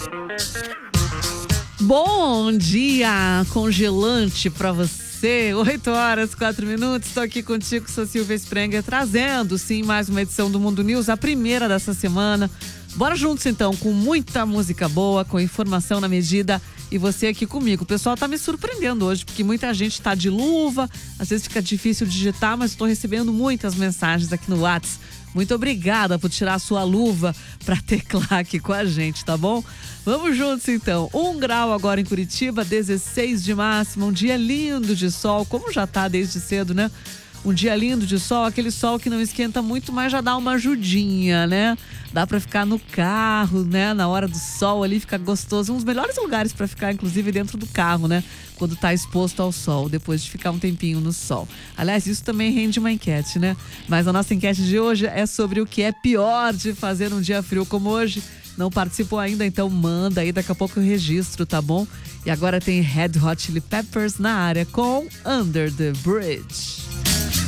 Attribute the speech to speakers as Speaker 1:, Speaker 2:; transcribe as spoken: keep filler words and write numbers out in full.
Speaker 1: Bom dia congelante pra você. oito horas, quatro minutos. Estou aqui contigo, sou Silvia Sprenger, trazendo sim mais uma edição do Mundo News, a primeira dessa semana. Bora juntos então, com muita música boa, com informação na medida, e você aqui comigo. O pessoal tá me surpreendendo hoje, porque muita gente tá de luva, às vezes fica difícil digitar, mas estou recebendo muitas mensagens aqui no WhatsApp. Muito obrigada por tirar a sua luva para teclar aqui com a gente, tá bom? Vamos juntos então. Um grau agora em Curitiba, dezesseis de máxima, um dia lindo de sol, como já tá desde cedo, né? Um dia lindo de sol, aquele sol que não esquenta muito, mas já dá uma ajudinha, né? Dá pra ficar no carro, né? Na hora do sol ali, fica gostoso. Um dos melhores lugares pra ficar, inclusive, dentro do carro, né? Quando tá exposto ao sol, depois de ficar um tempinho no sol. Aliás, isso também rende uma enquete, né? Mas a nossa enquete de hoje é sobre o que é pior de fazer num dia frio como hoje. Não participou ainda, então manda aí, daqui a pouco eu registro, tá bom? E agora tem Red Hot Chili Peppers na área com Under the Bridge.